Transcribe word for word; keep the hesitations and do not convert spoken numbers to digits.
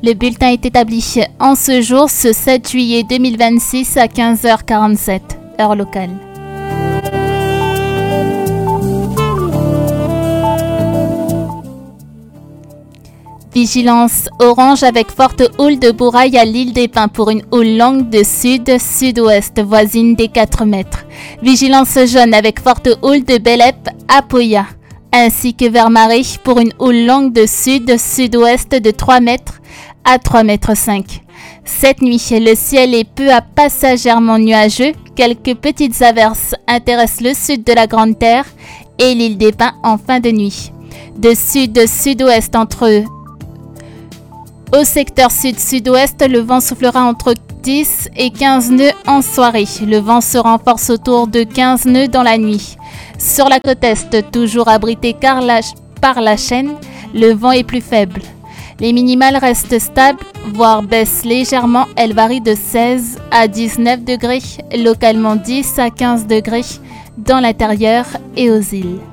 Le bulletin est établi en ce jour, ce sept juillet deux mille vingt-six à quinze heures quarante-sept, heure locale. Vigilance orange avec forte houle de Bourail à l'île des Pins pour une houle longue de sud-sud-ouest voisine des quatre mètres. Vigilance jaune avec forte houle de Bélep à Poya, ainsi que vers Marais pour une houle longue de sud-sud-ouest de trois mètres à trois mètres cinq. Cette nuit, le ciel est peu à passagèrement nuageux. Quelques petites averses intéressent le sud de la Grande Terre et l'île des Pins en fin de nuit. De sud-sud-ouest entre Au secteur sud-sud-ouest, le vent soufflera entre dix et quinze nœuds en soirée. Le vent se renforce autour de quinze nœuds dans la nuit. Sur la côte est, toujours abritée par la, par la chaîne, le vent est plus faible. Les minimales restent stables, voire baissent légèrement. Elles varient de seize à dix-neuf degrés, localement dix à quinze degrés dans l'intérieur et aux îles.